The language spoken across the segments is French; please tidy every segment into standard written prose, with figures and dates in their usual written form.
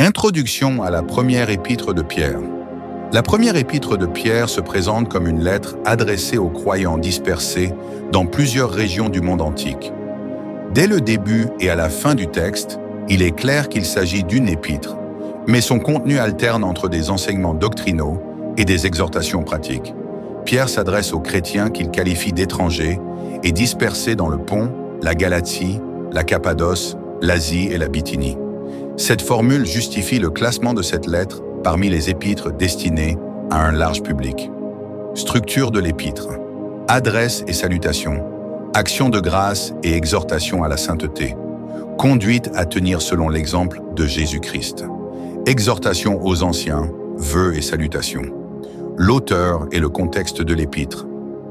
Introduction à la première épître de Pierre. La première épître de Pierre se présente comme une lettre adressée aux croyants dispersés dans plusieurs régions du monde antique. Dès le début et à la fin du texte, il est clair qu'il s'agit d'une épître, mais son contenu alterne entre des enseignements doctrinaux et des exhortations pratiques. Pierre s'adresse aux chrétiens qu'il qualifie d'étrangers et dispersés dans le Pont, la Galatie, la Cappadoce, l'Asie et la Bithynie. Cette formule justifie le classement de cette lettre parmi les épîtres destinées à un large public. Structure de l'épître. Adresse et salutation. Action de grâce et exhortation à la sainteté. Conduite à tenir selon l'exemple de Jésus-Christ. Exhortation aux anciens, vœux et salutations. L'auteur et le contexte de l'épître.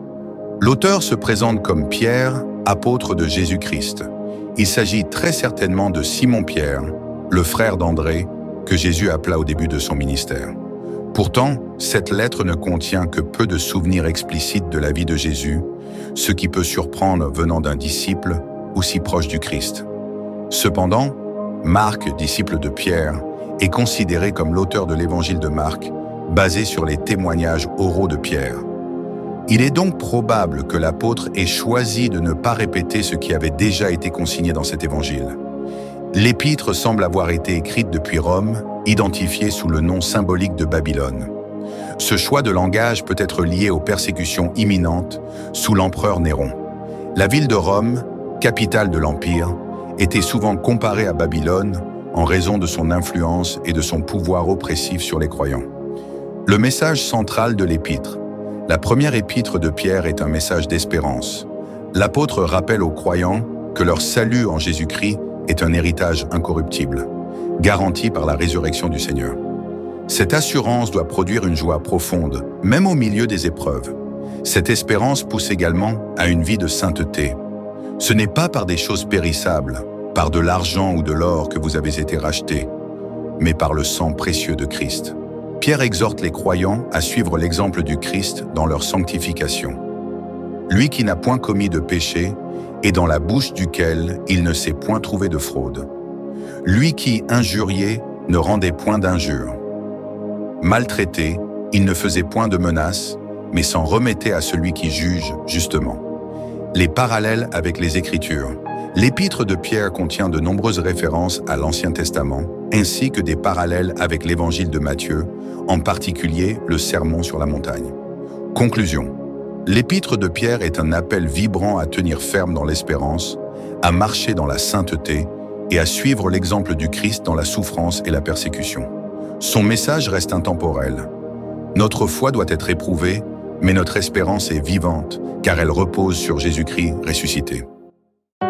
L'auteur se présente comme Pierre, apôtre de Jésus-Christ. Il s'agit très certainement de Simon-Pierre, le frère d'André, que Jésus appela au début de son ministère. Pourtant, cette lettre ne contient que peu de souvenirs explicites de la vie de Jésus, ce qui peut surprendre venant d'un disciple aussi proche du Christ. Cependant, Marc, disciple de Pierre, est considéré comme l'auteur de l'évangile de Marc, basé sur les témoignages oraux de Pierre. Il est donc probable que l'apôtre ait choisi de ne pas répéter ce qui avait déjà été consigné dans cet évangile. L'épître semble avoir été écrite depuis Rome, identifiée sous le nom symbolique de Babylone. Ce choix de langage peut être lié aux persécutions imminentes sous l'empereur Néron. La ville de Rome, capitale de l'Empire, était souvent comparée à Babylone en raison de son influence et de son pouvoir oppressif sur les croyants. Le message central de l'épître. La première épître de Pierre est un message d'espérance. L'apôtre rappelle aux croyants que leur salut en Jésus-Christ est un héritage incorruptible, garanti par la résurrection du Seigneur. Cette assurance doit produire une joie profonde, même au milieu des épreuves. Cette espérance pousse également à une vie de sainteté. Ce n'est pas par des choses périssables, par de l'argent ou de l'or que vous avez été rachetés, mais par le sang précieux de Christ. Pierre exhorte les croyants à suivre l'exemple du Christ dans leur sanctification. Lui qui n'a point commis de péché, et dans la bouche duquel il ne s'est point trouvé de fraude. Lui qui, injurié, ne rendait point d'injure. Maltraité, il ne faisait point de menaces, mais s'en remettait à celui qui juge justement. Les parallèles avec les Écritures. L'épître de Pierre contient de nombreuses références à l'Ancien Testament, ainsi que des parallèles avec l'Évangile de Matthieu, en particulier le Sermon sur la montagne. Conclusion. L'épître de Pierre est un appel vibrant à tenir ferme dans l'espérance, à marcher dans la sainteté et à suivre l'exemple du Christ dans la souffrance et la persécution. Son message reste intemporel. Notre foi doit être éprouvée, mais notre espérance est vivante, car elle repose sur Jésus-Christ ressuscité.